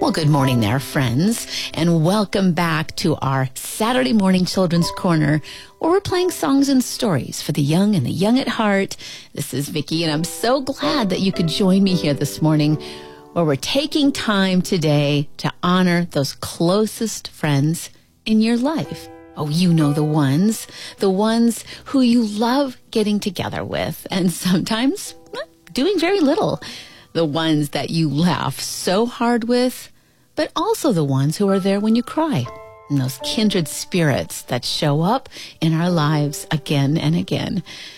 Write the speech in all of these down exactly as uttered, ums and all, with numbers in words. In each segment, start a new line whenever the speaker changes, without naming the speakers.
Well, good morning there, friends, and welcome back to our Saturday morning Children's Corner, where we're playing songs and stories for the young and the young at heart. This is Vicki, and I'm so glad that you could join me here this morning, where we're taking time today to honor those closest friends in your life. Oh, you know the ones, the ones who you love getting together with, and sometimes doing very little. The ones that you laugh so hard with, but also the ones who are there when you cry. And those kindred spirits that show up in our lives again and again.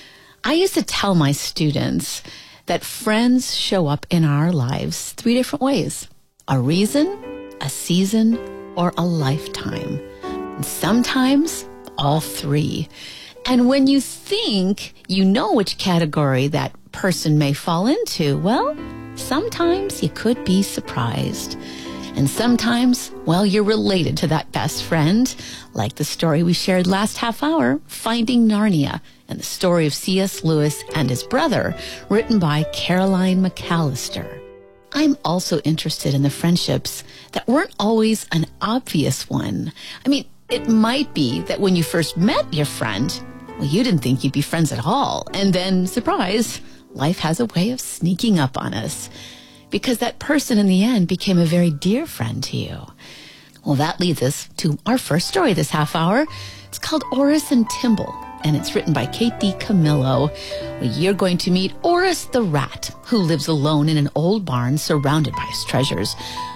I used to tell my students that friends show up in our lives three different ways. A reason, a season, or a lifetime. And sometimes all three. And when you think you know which category that person may fall into, well, sometimes you could be surprised. And sometimes, well, you're related to that best friend, like the story we shared last half hour, Finding Narnia, and the story of C S Lewis and his brother, written by Caroline McAllister. I'm also interested in the friendships that weren't always an obvious one. I mean, it might be that when you first met your friend, well, you didn't think you'd be friends at all. And then, surprise, life has a way of sneaking up on us, because that person in the end became a very dear friend to you. Well, that leads us to our first story this half hour. It's called Orris and Timble, and it's written by Kate DiCamillo. Well, you're going to meet Orris the rat, who lives alone in an old barn surrounded by his treasures,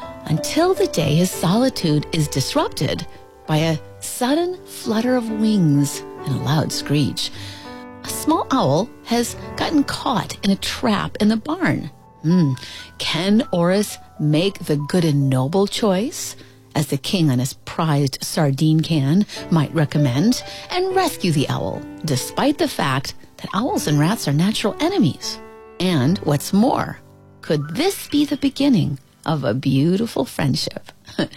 until the day his solitude is disrupted by a sudden flutter of wings and a loud screech. A small owl has gotten caught in a trap in the barn. Hmm. Can Orris make the good and noble choice, as the king on his prized sardine can might recommend, and rescue the owl, despite the fact that owls and rats are natural enemies? And what's more, could this be the beginning of a beautiful friendship? And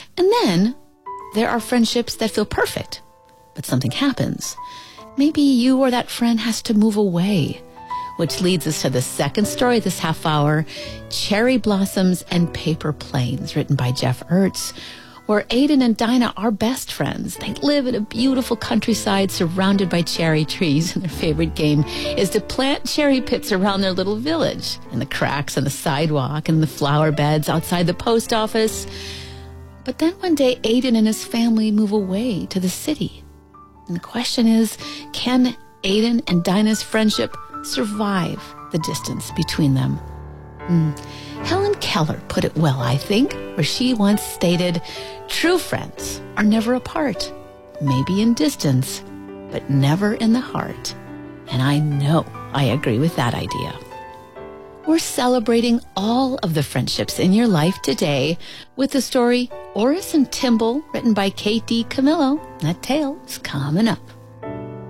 then there are friendships that feel perfect, but something happens. Maybe you or that friend has to move away. Which leads us to the second story this half hour, Cherry Blossoms and Paper Planes, written by Jeff Ertz, where Aiden and Dinah are best friends. They live in a beautiful countryside surrounded by cherry trees, and their favorite game is to plant cherry pits around their little village, in the cracks on the sidewalk and the flower beds outside the post office. But then one day, Aiden and his family move away to the city. And the question is, can Aiden and Dinah's friendship survive the distance between them? Mm. Helen Keller put it well, I think, where she once stated, true friends are never apart, maybe in distance, but never in the heart. And I know I agree with that idea. We're celebrating all of the friendships in your life today with the story Orris and Timble, written by Kate DiCamillo. That tale is coming up.